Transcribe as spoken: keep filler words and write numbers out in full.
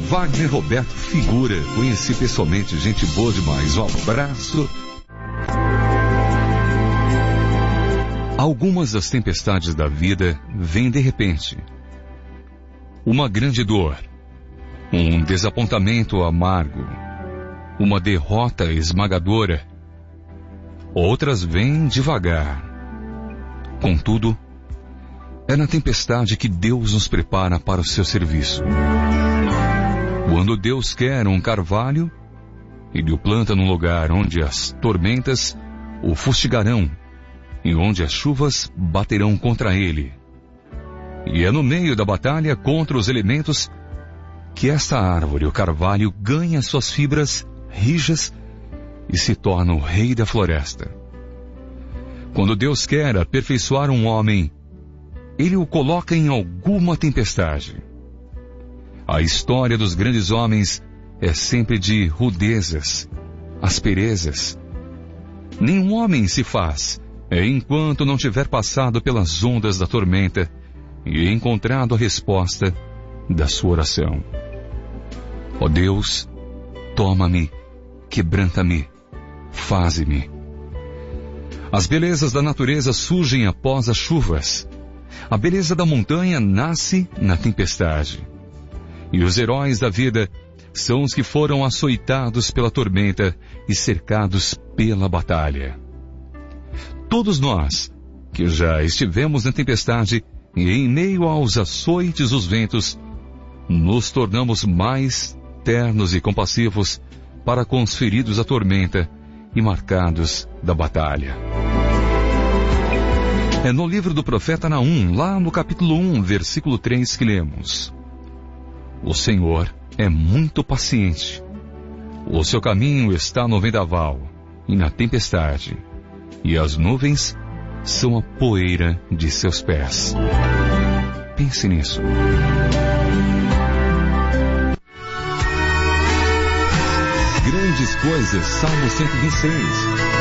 Wagner Roberto Figura. Conheci pessoalmente, gente boa demais. Um abraço. Algumas das tempestades da vida vêm de repente. Uma grande dor, um desapontamento amargo, uma derrota esmagadora. Outras vêm devagar. Contudo, é na tempestade que Deus nos prepara para o seu serviço. Quando Deus quer um carvalho, Ele o planta num lugar onde as tormentas o fustigarão e onde as chuvas baterão contra ele. E é no meio da batalha contra os elementos que esta árvore, o carvalho, ganha suas fibras rijas e se torna o rei da floresta. Quando Deus quer aperfeiçoar um homem, Ele o coloca em alguma tempestade. A história dos grandes homens é sempre de rudezas, asperezas. Nenhum homem se faz enquanto não tiver passado pelas ondas da tormenta e encontrado a resposta da sua oração. Ó Deus, toma-me, quebranta-me, faze-me. As belezas da natureza surgem após as chuvas. A beleza da montanha nasce na tempestade. E os heróis da vida são os que foram açoitados pela tormenta e cercados pela batalha. Todos nós, que já estivemos na tempestade e em meio aos açoites dos ventos, nos tornamos mais ternos e compassivos para com os feridos da tormenta e marcados da batalha. É no livro do profeta Naum, lá no capítulo um, versículo três, que lemos: O Senhor é muito paciente. O seu caminho está no vendaval e na tempestade, e as nuvens são a poeira de seus pés. Pense nisso. Grandes coisas, Salmo cento e vinte e seis.